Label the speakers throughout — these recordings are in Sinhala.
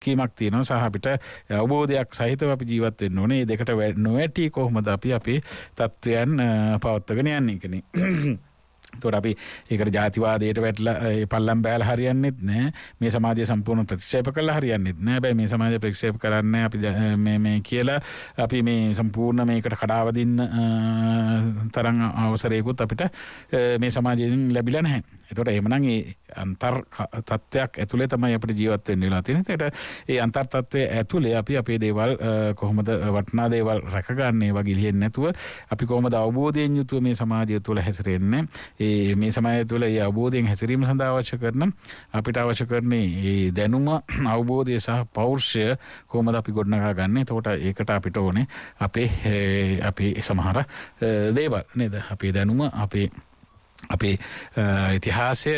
Speaker 1: වගකීමක් තියෙනවා සහ අපිට අවබෝධයක් සහිතව අපි ජීවත් වෙන්න ඕනේ. මේ දෙකට නොවැටි කොහොමද අපි අපේ තත්වයන් පවත්වාගෙන යන්නේ කියන්නේ. එතකොට අපි ඒකට ජාතිවාදයට වැටලා පල්ලම් බෑලා හරියන්නේත් නැහැ. මේ සමාජය සම්පූර්ණ ප්‍රතික්ෂේප කළා හරියන්නේත් නැහැ. හැබැයි මේ සමාජය ප්‍රතික්ෂේප කරන්නේ අපි මේ කියලා අපි මේ සම්පූර්ණ මේකට කඩාවදින්න තරම් අවසරයකුත් අපිට මේ සමාජයෙන් ලැබිලා නැහැ. එතකොට එහෙමනම් ඒ අන්තර් තත්ත්වයක් ඇතුලේ තමයි අපිට ජීවත් වෙන්න වෙලා තියෙන්නේ. ඒකට ඒ අන්තර් තත්ත්වයේ ඇතුලේ අපි අපේ දේවල් කොහොමද වටිනා දේවල් රැකගන්නේ වගේ ඉලියෙන් නැතුව අපි කොහොමද අවබෝධයෙන් යුතුව මේ සමාජය තුළ හැසිරෙන්නේ. මේ සමාජය තුළ ඒ අවබෝධයෙන් හැසිරීම සඳහා අවශ්‍ය කරන අපිට අවශ්‍ය කරන්නේ ඒ දැනුම අවබෝධය සහ පෞරුෂය කොහොමද අපි ගොඩනගා ගන්න. එතකොට ඒකට අපිට ඕනේ අපේ සමහර දේවල් නේද? අපේ දැනුම අපේ ඉතිහාසය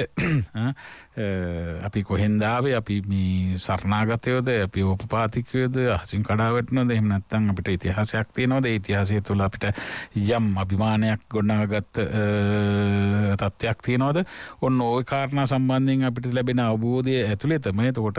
Speaker 1: අපි කොහෙන්ද ආවේ, අපි මේ සරණාගතයෝද, අපි ඕපපාතිකයෝද, අහසින් කඩා වැටෙනවද, එහෙම නැත්නම් අපිට ඉතිහාසයක් තියෙනවද? ඒ ඉතිහාසය තුළ අපිට යම් අභිමානයක් ගොඩනගාගත් තත්ත්වයක් තියෙනවද? ඔන්න ওই කාරණා සම්බන්ධයෙන් අපිට ලැබෙන අවබෝධය ඇතුළේ තමයි එතකොට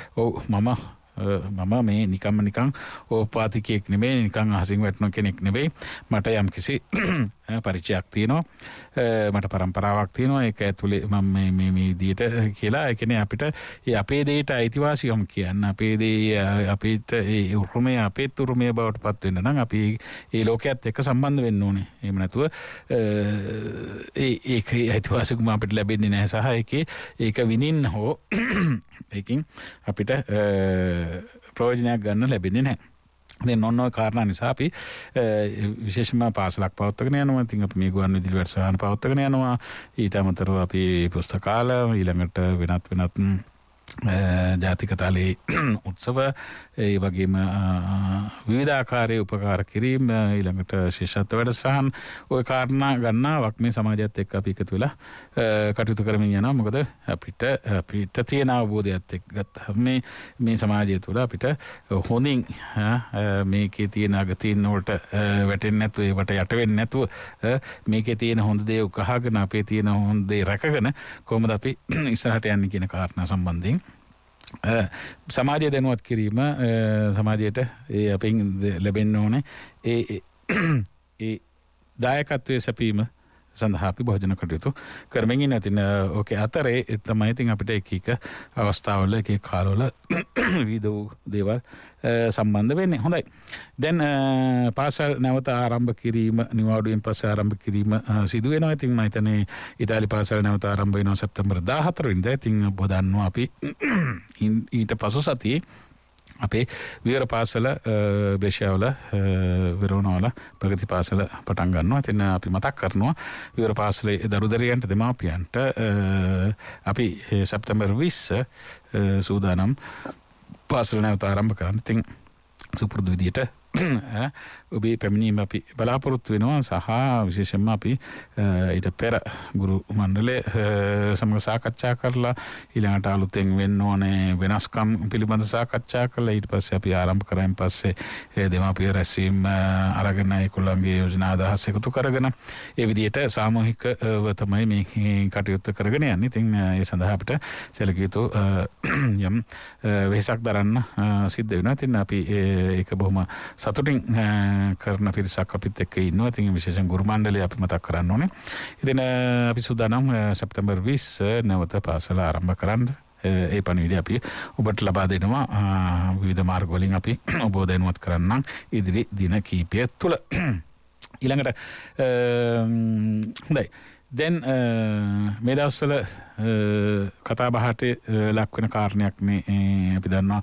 Speaker 1: මම මේ නිකන් ඕපපාතිකයෙක් නෙමෙයි, නිකන් අහසින් වැටෙන කෙනෙක් නෙමෙයි. මට යම් කිසි පරිචයක් තියෙනවා, මට පරම්පරාවක් තියෙනවා. ඒක ඇතුලේ මම මේ විදියට කියලා ඒ කියන්නේ අපිට අපේ දෙයට අයිතිවාසිකම් කියන්න, අපේ දේ අපිට ඒ උරුමය අපේ උරුමය බවට පත් වෙන්න නම් අපි ඒ ලෝකයේත් එක්ක සම්බන්ධ වෙන්න ඕනේ. එහෙම නැතුව ඒකේ අයිතිවාසිකම් අපිට ලැබෙන්නේ නැහැ සහ ඒක විඳින්න හෝ ඒකින් අපිට ප්‍රයෝජනයක් ගන්න ලැබෙන්නේ නැහැ. දැන් ඔන්න කාරණා නිසා අපි විශේෂයෙන්ම පාසලක් පවත්වාගෙන යනවා. ඉතින් අපි මේ ගුවන් විදුලි වැඩසටහන පවත්වාගෙන යනවා. ඊට අමතරව අපි පුස්තකාල ඊළඟට වෙනත් ජාතික තලයේ උත්සව, ඒ වගේම විවිධාකාරයේ උපකාර කිරීම, ඊළඟට ශිෂ්‍යත්ව වැඩසටහන්, ওই කාරණා ගන්නාවක් මේ සමාජයත් එක්ක අපි එකතු වෙලා කටයුතු කරමින් යනවා. මොකද අපිට තියෙන අවබෝධයත් එක්ක ගත්තම මේ සමාජය තුළ අපිට හොඳින් මේකේ තියෙන අගතින් වලට වැටෙන්නේ නැතුව, ඒවට යට වෙන්නේ නැතුව මේකේ තියෙන හොඳ දේ උකහාගෙන අපේ තියෙන හොඳ දේ රැකගෙන කොහොමද අපි ඉස්සරහට යන්නේ කියන කාරණා සම්බන්ධයෙන් සමාජය දැනුවත් කිරීම, සමාජයට අපෙන් ලැබෙන්න ඕනේ ඒ දායකත්වයේ සැපීම සඳහා අපි බොහෝජන කටයුතු කරමින් ඉන්න. ඉතින් ඕකේ අතරේ තමයි ඉතින් අපිට එක අවස්ථාවල එක කාලවල විවිධ දේවල් සම්බන්ධ වෙන්නේ. හොඳයි. දැන් පාසල් නැවත ආරම්භ කිරීම, නිවාඩුවෙන් පස්සේ ආරම්භ කිරීම සිදු වෙනවා. ඉතින් මම හිතන්නේ ඉතාලි පාසල් නැවත ආරම්භ වෙනවා සැප්තැම්බර් 14 වෙනිදා. ඉතින් ඔබ දන්නවා අපි ඊට පසු සතියේ අපේ විවර පාසල බ්‍රේෂියාවල වෙරෝනාවල ප්‍රගති පාසල පටන් ගන්නවා. ඉතින් අපි මතක් කරනවා විවර පාසලේ දරුදරියන්ට, දෙමාපියන්ට අපි සැප්තැම්බර් 20 සූදානම් පාසල නැවත ආරම්භ කරන්න. ඉතින් සුපුරුදු විදියට ඔබේ පැමිණීම අපි බලාපොරොත්තු වෙනවා සහ විශේෂයෙන්ම අපි ඊට පෙර ගුරු මණ්ඩලය සමග සාකච්ඡා කරලා ඊළඟට අලුතෙන් වෙන්න ඕනේ වෙනස්කම් පිළිබඳ සාකච්ඡා කරලා ඊට පස්සේ අපි ආරම්භ කරායින් පස්සේ දෙමාපිය රැස්වීම අරගෙන ඒගොල්ලන්ගේ යෝජනා අදහස් එකතු කරගෙන ඒ විදිහට සාමූහිකව තමයි මේ කටයුත්ත කරගෙන යන්නේ. ඉතින් ඒ සඳහා අපිට සැලකිය යුතු යම් වෙහසක් දරන්න සිද්ධ වෙනවා. ඉතින් අපි ඒක බොහොම සතුටින් කරන පිරිසක් අපිත් එක්ක ඉන්නවා. ඉතින් විශේෂයෙන් ගුරු මණ්ඩලය අපි මතක් කරන්න ඕනේ. ඉතින් අපි සූදානම් සැප්තැම්බර් 20 නැවත පාසල ආරම්භ කරන්න. ඒ පණිවිඩය අපි ඔබට ලබා දෙනවා. විවිධ මාර්ග වලින් අපි ඔබ දැනුවත් කරන්නම් ඉදිරි දින කීපය තුළ. ඊළඟට හොඳයි. දැන් මේ දවස්වල කතා බහට ලක් වෙන කාරණයක් මේ අපි දන්නවා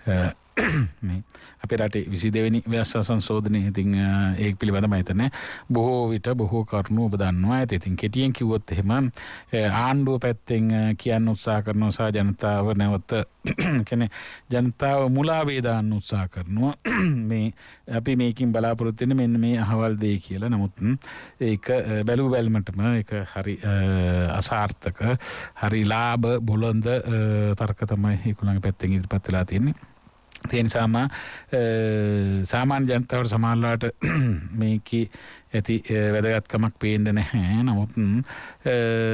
Speaker 1: මේ අපේ රටේ 22 වෙනි ව්‍යවස්ථා සංශෝධනයේ. ඉතින් ඒක පිළිබඳව මම හිතන්නේ බොහෝ විට බොහෝ කරුණු ඔබ දන්නවා ඇති. ඉතින් කෙටියෙන් කිව්වොත් එහෙම ආණ්ඩුව පැත්තෙන් කියන්න උත්සාහ කරනවා සහ ජනතාව නැවත කියන්නේ ජනතාව මුලා වේදාන්න උත්සාහ කරනවා. මේ අපි මේකින් බලාපොරොත්තු වෙන්නේ මෙන්න මේ අහවල් දෙය කියලා. නමුත් ඒක බැලු බැලමටම ඒක හරි අසාර්ථක, හරි ලාභ බොළඳ තර්ක තමයි ඒගොල්ලන්ගේ පැත්තෙන් ඉදිරිපත් වෙලා තියෙන්නේ. ඒ නිසාම සාමාන්‍ය ජනතාවට සමාජලාට මේකේ ඇති වැදගත්කමක් පේන්නේ නැහැ. නමුත්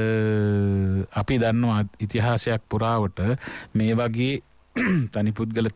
Speaker 1: අපි දන්නවා ඉතිහාසයක් පුරාවට මේ වගේ තනි පුද්ගල